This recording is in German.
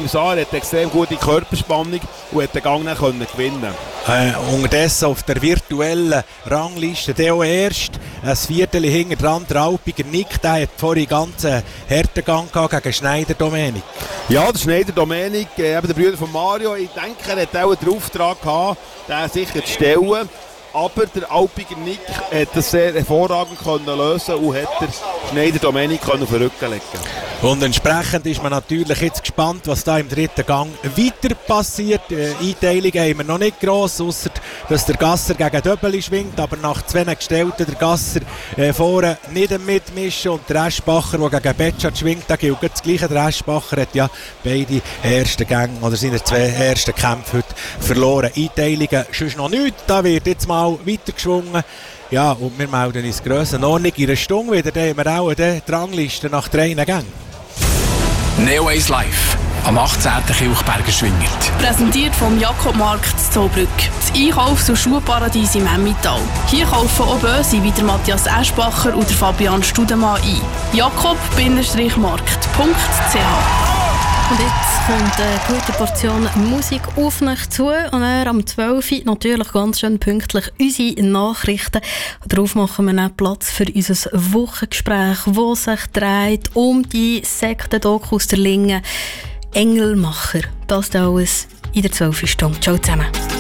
Saar hat extrem gute Körperspannung und hat den Gang dann gewinnen. Unterdessen auf der virtuellen Rangliste der auch erst ein Viertel hinter dran, der Alpiger Nick, der hat vorhin ganz harten Gang gehabt gegen Schneider Domenik. Ja, der Schneider Domenik, eben der Bruder von Mario, ich denke, er hat auch den Auftrag gehabt, den sicher zu stellen. Aber der Alpiger Nick hat das sehr hervorragend lösen und hat der Schneider Domenik auf den Rücken legen. Und entsprechend ist man natürlich jetzt gespannt, was da im dritten Gang weiter passiert. Einteilungen haben wir noch nicht gross, ausser dass der Gasser gegen Döbeli schwingt, aber nach 2 Gestellten der Gasser vorne nicht mitmischen und der Eschbacher, der gegen Betschart schwingt, da gilt das Gleiche. Der Eschbacher hat ja beide ersten Gänge oder seine 2 ersten Kämpfe heute verloren. Einteilungen sonst noch nichts, da wird jetzt mal weitergeschwungen. Ja, und wir melden uns Grössenordnung in einer Stunde wieder. Da haben wir auch eine Rangliste nach 3 Gängen. Neo Ace Live am 18. Kilchberger Schwingert. Präsentiert vom Jakobmarkt Zollbrück. Das Einkaufs- und Schuhparadies im Emmental. Hier kaufen auch Böse wie der Matthias Eschbacher und der Fabian Studemann ein. jakob-markt.ch. Und jetzt kommt eine gute Portion Musik auf mich zu. Und dann am 12. Uhr natürlich ganz schön pünktlich unsere Nachrichten. Darauf machen wir dann Platz für unser Wochengespräch, das sich dreht um die Sektendoku aus der Lingen. Engelmacher. Das alles in der 12. Stunde. Ciao zusammen.